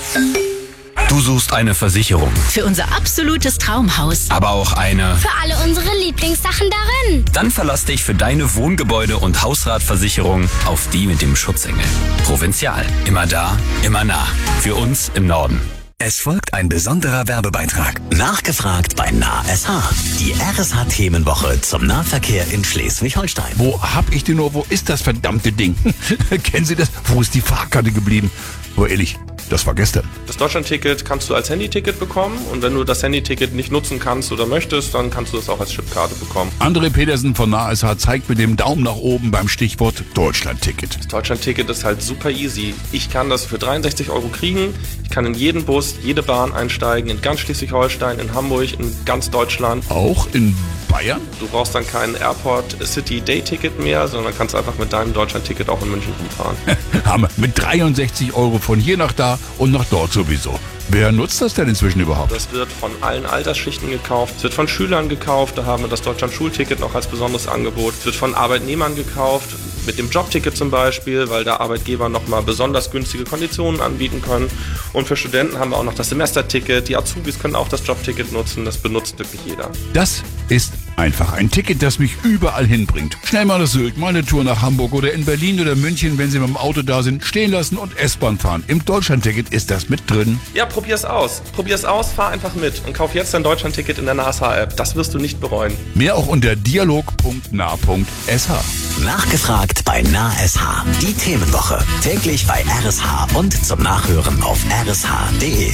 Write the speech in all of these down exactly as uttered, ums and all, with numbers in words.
Du suchst eine Versicherung, Für unser absolutes Traumhaus. aber auch eine. Für alle unsere Lieblingssachen darin. Dann verlass dich für deine Wohngebäude- und Hausratversicherung auf die mit dem Schutzengel. Provinzial. Immer da, immer nah. Für uns im Norden. Es folgt ein besonderer Werbebeitrag. Nachgefragt bei NahSH. Die R S H-Themenwoche zum Nahverkehr in Schleswig-Holstein. Wo hab ich den nur? Wo ist das verdammte Ding? Kennen Sie das? Wo ist die Fahrkarte geblieben? Oh, ehrlich, das war gestern. Das Deutschlandticket kannst du als Handyticket bekommen und wenn du das Handyticket nicht nutzen kannst oder möchtest, dann kannst du das auch als Chipkarte bekommen. André Petersen von NahSH zeigt mit dem Daumen nach oben beim Stichwort Deutschlandticket. Das Deutschlandticket ist halt super easy. Ich kann das für dreiundsechzig Euro kriegen. Ich kann in jeden Bus, jede Bahn einsteigen, in ganz Schleswig-Holstein, in Hamburg, in ganz Deutschland. Auch in Bayern? Du brauchst dann kein Airport City Day Ticket mehr, sondern kannst einfach mit deinem Deutschlandticket auch in München rumfahren. Hammer. Mit dreiundsechzig Euro von hier nach da und nach dort sowieso. Wer nutzt das denn inzwischen überhaupt? Das wird von allen Altersschichten gekauft. Es wird von Schülern gekauft, da haben wir das Deutschland-Schulticket noch als besonderes Angebot. Es wird von Arbeitnehmern gekauft, mit dem Jobticket zum Beispiel, weil da Arbeitgeber nochmal besonders günstige Konditionen anbieten können. Und für Studenten haben wir auch noch das Semesterticket. Die Azubis können auch das Jobticket nutzen, das benutzt wirklich jeder. Das ist einfach ein Ticket, das mich überall hinbringt. Schnell mal nach Sylt, mal eine Tour nach Hamburg oder in Berlin oder München, wenn Sie mit dem Auto da sind, stehen lassen und S-Bahn fahren. Im Deutschlandticket ist das mit drin. Ja, probier's aus. Probier's aus, fahr einfach mit und kauf jetzt dein Deutschlandticket in der NahSH-App. Das wirst du nicht bereuen. Mehr auch unter dialog punkt nah punkt s h. Nachgefragt bei NahSH. Die Themenwoche. Täglich bei R S H und zum Nachhören auf r s h punkt d e.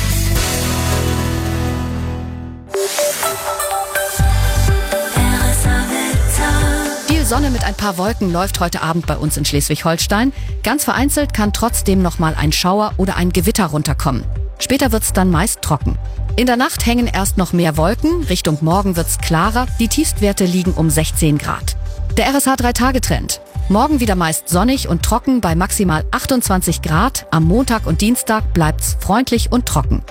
Viel Sonne mit ein paar Wolken läuft heute Abend bei uns in Schleswig-Holstein. Ganz vereinzelt kann trotzdem noch mal ein Schauer oder ein Gewitter runterkommen. Später wird's dann meist trocken. In der Nacht hängen erst noch mehr Wolken, Richtung Morgen wird's klarer, die Tiefstwerte liegen um sechzehn Grad. Der R S H drei Tage Trend. Morgen wieder meist sonnig und trocken bei maximal achtundzwanzig Grad. Am Montag und Dienstag bleibt's freundlich und trocken.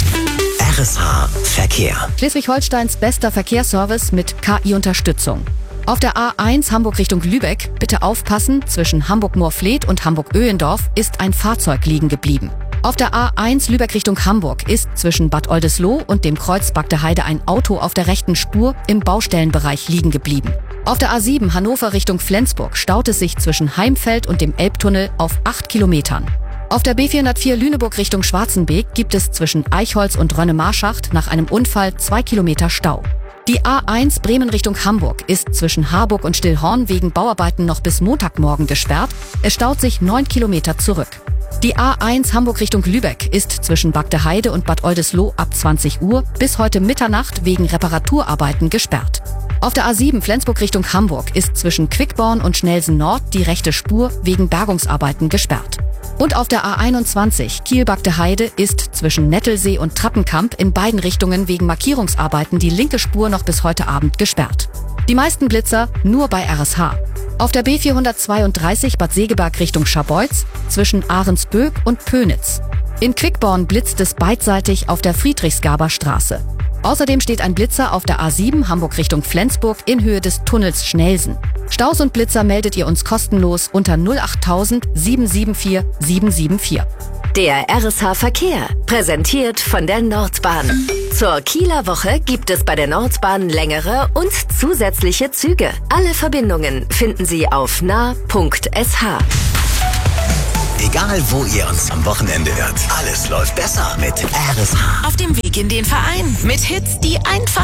R S H Verkehr. Schleswig-Holsteins bester Verkehrsservice mit K I-Unterstützung. Auf der A eins Hamburg Richtung Lübeck, bitte aufpassen, zwischen Hamburg-Moorfleet und Hamburg-Öhendorf ist ein Fahrzeug liegen geblieben. Auf der A eins Lübeck Richtung Hamburg ist zwischen Bad Oldesloe und dem Kreuz Bagde Heide ein Auto auf der rechten Spur im Baustellenbereich liegen geblieben. Auf der A sieben Hannover Richtung Flensburg staut es sich zwischen Heimfeld und dem Elbtunnel auf acht Kilometern. Auf der B vierhundertvier Lüneburg Richtung Schwarzenbeek gibt es zwischen Eichholz und Rönne-Marschacht nach einem Unfall zwei Kilometer Stau. Die A eins Bremen Richtung Hamburg ist zwischen Harburg und Stillhorn wegen Bauarbeiten noch bis Montagmorgen gesperrt. Es staut sich neun Kilometer zurück. Die A eins Hamburg Richtung Lübeck ist zwischen Bagde Heide und Bad Oldesloe ab zwanzig Uhr bis heute Mitternacht wegen Reparaturarbeiten gesperrt. Auf der A sieben Flensburg Richtung Hamburg ist zwischen Quickborn und Schnelsen Nord die rechte Spur wegen Bergungsarbeiten gesperrt. Und auf der A einundzwanzig Kiel-Bagde Heide ist zwischen Nettelsee und Trappenkamp in beiden Richtungen wegen Markierungsarbeiten die linke Spur noch bis heute Abend gesperrt. Die meisten Blitzer nur bei R S H. Auf der B vierhundertzweiunddreißig Bad Segeberg Richtung Scharbeutz zwischen Ahrensböck und Pönitz. In Quickborn blitzt es beidseitig auf der Friedrichsgaber Straße. Außerdem steht ein Blitzer auf der A sieben Hamburg Richtung Flensburg in Höhe des Tunnels Schnelsen. Staus und Blitzer meldet ihr uns kostenlos unter null acht tausend sieben sieben vier sieben sieben vier. Der R S H Verkehr, präsentiert von der Nordbahn. Zur Kieler Woche gibt es bei der Nordbahn längere und zusätzliche Züge. Alle Verbindungen finden Sie auf nah punkt s h. Egal wo ihr uns am Wochenende hört, alles läuft besser mit R S H. Auf dem Weg in den Verein mit Hits, die einfach